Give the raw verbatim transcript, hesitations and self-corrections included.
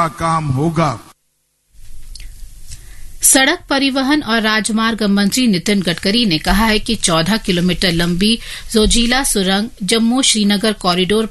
का काम होगा। सड़क परिवहन और राजमार्ग मंत्री नितिन गडकरी ने कहा है कि चौदह किलोमीटर लंबी जोजिला सुरंग जम्मू श्रीनगर कॉरिडोर